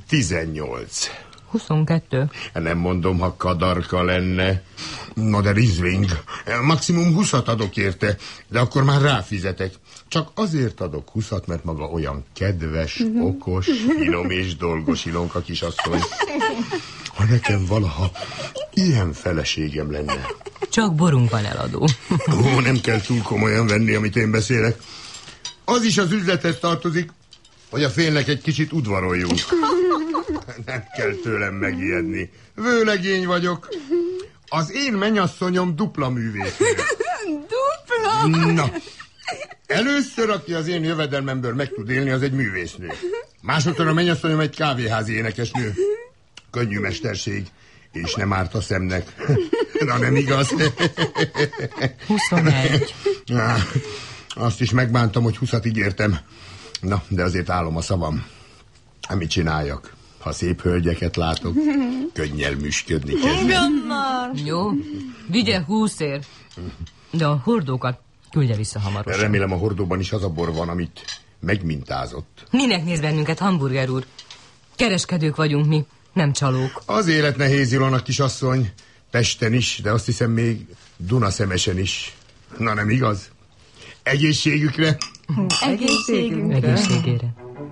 18. 22. Nem mondom, ha kadarka lenne. Na de Rizling, maximum 20-at adok érte, de akkor már ráfizetek. Csak azért adok 20-at, mert maga olyan kedves, okos, finom és dolgos Ilonka kisasszony. Ha nekem valaha ilyen feleségem lenne. Csak borunkban eladó. Ó, nem kell túl komolyan venni, amit én beszélek. Az is az üzlethez tartozik, hogy a félnek egy kicsit udvaroljunk. Nem kell tőlem megijedni. Vőlegény vagyok. Az én mennyasszonyom dupla művésznő. Dupla? Na, először, aki az én jövedelmemből meg tud élni, az egy művésznő. Másodszor a mennyasszonyom egy kávéházi énekesnő. Könnyű mesterség, és nem árt a szemnek. Na, nem igaz? 21. Azt is megbántam, hogy 20-at ígértem. Na, de azért állom a szavam. Mit csináljak? Ha szép hölgyeket látok, könnyel műsködni kezdem. Jó, vigye 20-ért. De a hordókat küldje vissza hamarosan. Remélem a hordóban is az a bor van, amit megmintázott. Minek néz bennünket, hamburger úr? Kereskedők vagyunk mi, nem csalók. Az élet nehéz, Ilona kisasszony. Pesten is, de azt hiszem még Dunaszemesen is. Na, nem igaz? Egészségükre! Egészségünkre! Egészségére.